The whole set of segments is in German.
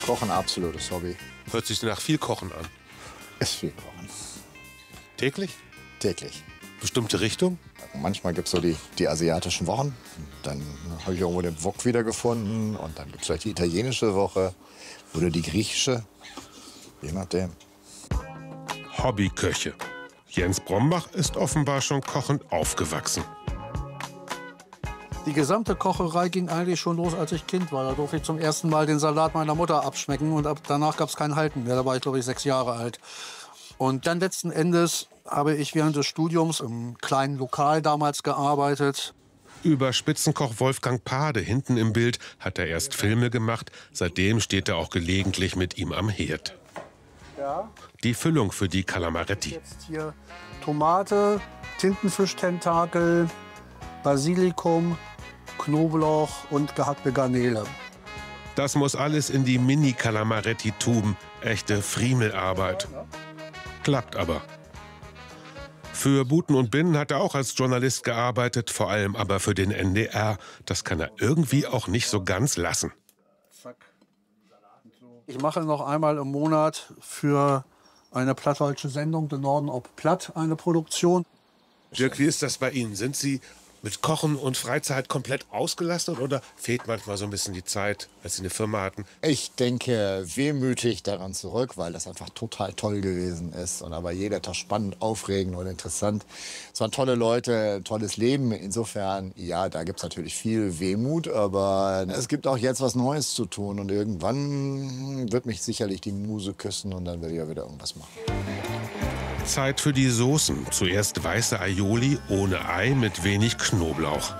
Kochen, absolutes Hobby. Hört sich nach viel Kochen an. Ist viel Kochen. Täglich? Täglich. Bestimmte Richtung? Manchmal gibt es so die asiatischen Wochen. Dann habe ich irgendwo den Wok wiedergefunden. Und dann gibt es vielleicht die italienische Woche oder die griechische. Je nachdem. Hobbyköche. Jens Brombach ist offenbar schon kochend aufgewachsen. Die gesamte Kocherei ging eigentlich schon los, als ich Kind war. Da durfte ich zum ersten Mal den Salat meiner Mutter abschmecken. Und danach gab es kein Halten mehr. Da war ich, glaube ich, 6 Jahre alt. Und dann letzten Endes habe ich während des Studiums im kleinen Lokal damals gearbeitet. Über Spitzenkoch Wolfgang Pade hinten im Bild hat er erst Filme gemacht. Seitdem steht er auch gelegentlich mit ihm am Herd. Ja. Die Füllung für die Calamaretti. Jetzt hier Tomate, Tintenfischtentakel, Basilikum, Knoblauch und gehackte Garnele. Das muss alles in die Mini-Calamaretti-Tuben. Echte Friemelarbeit. Klappt aber. Für Buten und Binnen hat er auch als Journalist gearbeitet, vor allem aber für den NDR. Das kann er irgendwie auch nicht so ganz lassen. Ich mache noch einmal im Monat für eine plattdeutsche Sendung, den Norden ob Platt, eine Produktion. Dirk, wie ist das bei Ihnen? Sind Sie mit Kochen und Freizeit komplett ausgelastet oder fehlt manchmal so ein bisschen die Zeit, als Sie eine Firma hatten? Ich denke wehmütig daran zurück, weil das einfach total toll gewesen ist. Und aber jeder Tag spannend, aufregend und interessant. Es waren tolle Leute, ein tolles Leben. Insofern, ja, da gibt es natürlich viel Wehmut. Aber es gibt auch jetzt was Neues zu tun. Und irgendwann wird mich sicherlich die Muse küssen und dann werde ich ja wieder irgendwas machen. Zeit für die Soßen. Zuerst weiße Aioli ohne Ei mit wenig Knoblauch.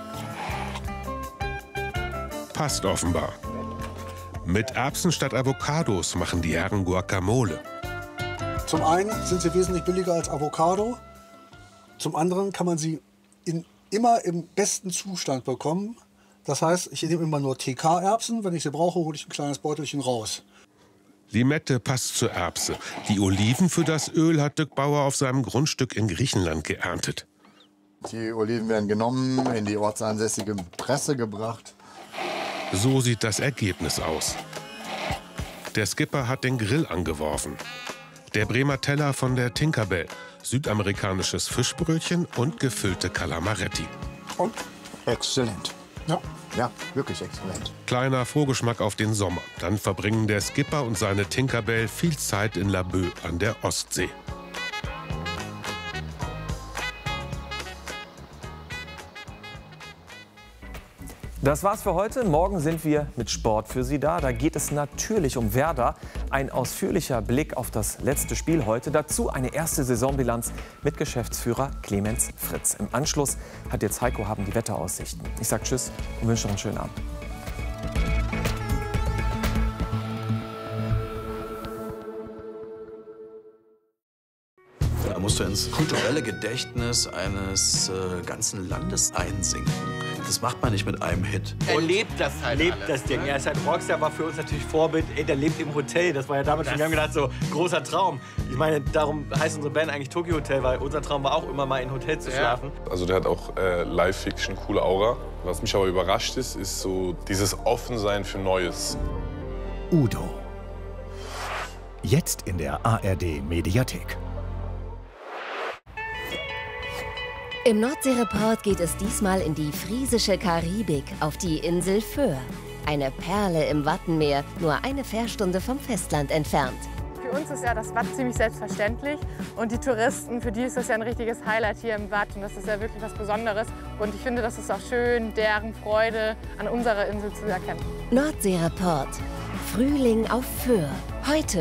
Passt offenbar. Mit Erbsen statt Avocados machen die Herren Guacamole. Zum einen sind sie wesentlich billiger als Avocado. Zum anderen kann man sie immer im besten Zustand bekommen. Das heißt, ich nehme immer nur TK-Erbsen. Wenn ich sie brauche, hole ich ein kleines Beutelchen raus. Limette passt zur Erbse. Die Oliven für das Öl hat Dirk Bauer auf seinem Grundstück in Griechenland geerntet. Die Oliven werden genommen, in die ortsansässige Presse gebracht. So sieht das Ergebnis aus. Der Skipper hat den Grill angeworfen. Der Bremer Teller von der Tinkerbell. Südamerikanisches Fischbrötchen und gefüllte Calamaretti. Und exzellent. Ja. Ja, wirklich exzellent. Kleiner Vorgeschmack auf den Sommer. Dann verbringen der Skipper und seine Tinkerbell viel Zeit in Laboe an der Ostsee. Das war's für heute. Morgen sind wir mit Sport für Sie da. Da geht es natürlich um Werder. Ein ausführlicher Blick auf das letzte Spiel heute. Dazu eine erste Saisonbilanz mit Geschäftsführer Clemens Fritz. Im Anschluss hat jetzt Heiko Haben die Wetteraussichten. Ich sage Tschüss und wünsche noch einen schönen Abend. Da musst du ins kulturelle Gedächtnis eines ganzen Landes einsinken. Das macht man nicht mit einem Hit. Er lebt das halt. Das Ding. Er ist halt Rockstar, war für uns natürlich Vorbild. Ey, der lebt im Hotel. Das war ja damals schon, wir haben gedacht, so großer Traum. Ich meine, darum heißt unsere Band eigentlich Tokyo Hotel, weil unser Traum war auch immer mal in Hotel zu schlafen. Also der hat auch Live-Fiction, coole Aura. Was mich aber überrascht ist so dieses Offensein für Neues. Udo. Jetzt in der ARD-Mediathek. Im Nordsee-Report geht es diesmal in die friesische Karibik, auf die Insel Föhr. Eine Perle im Wattenmeer, nur eine Fährstunde vom Festland entfernt. Für uns ist ja das Watt ziemlich selbstverständlich. Und die Touristen, für die ist das ja ein richtiges Highlight hier im Watt. Und das ist ja wirklich was Besonderes. Und ich finde, das ist auch schön, deren Freude an unserer Insel zu erkennen. Nordsee-Report. Frühling auf Föhr. Heute